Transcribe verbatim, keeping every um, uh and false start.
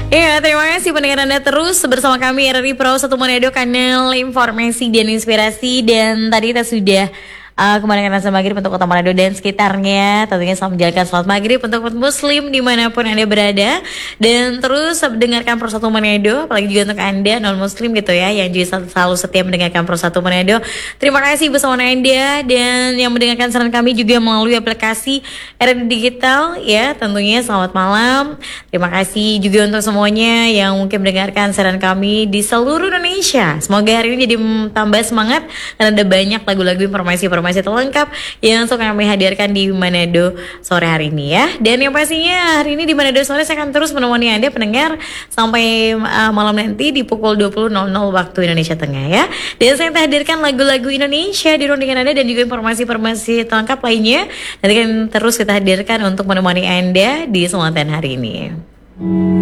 Iya, terima kasih pendengar Anda terus bersama kami R R I Pro satu Manado, kanal informasi dan inspirasi. Dan tadi kita sudah uh, kembali ke Azan Maghrib untuk Kota Manado dan sekitarnya. Tentunya selamat menjalankan sholat maghrib untuk umat muslim dimanapun Anda berada. Dan terus dengarkan Pro satu Manado, apalagi juga untuk Anda non muslim gitu ya, yang juga selalu setia mendengarkan Pro satu Manado. Terima kasih bersama Anda dan yang mendengarkan saran kami juga melalui aplikasi R R I Digital ya. Tentunya selamat malam. Terima kasih juga untuk semuanya yang mungkin mendengarkan saran kami di seluruh Indonesia. Semoga hari ini jadi tambah semangat karena ada banyak lagu-lagu informasi-informasi terlengkap yang suka kami hadirkan di Manado sore hari ini ya. Dan yang pastinya hari ini di Manado sore saya akan terus menemani Anda pendengar sampai uh, malam nanti di pukul dua puluh nol nol waktu Indonesia Tengah ya. Dan saya akan hadirkan lagu-lagu Indonesia di rundingan Anda dan juga informasi-informasi terlengkap lainnya. Nanti akan terus kita hadirkan untuk menemani Anda di kesempatan hari ini.